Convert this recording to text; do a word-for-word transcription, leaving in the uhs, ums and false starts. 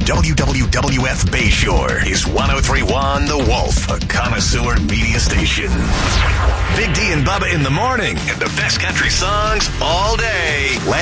W W W F Bayshore is one oh three point one The Wolf, a connoisseur media station. Big D and Bubba in the morning, and the best country songs all day.